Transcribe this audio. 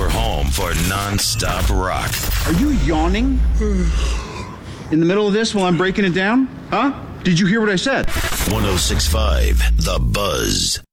your home for non-stop rock. Are you yawning in the middle of this while I'm breaking it down? Huh? Did you hear what I said? 106.5 The Buzz.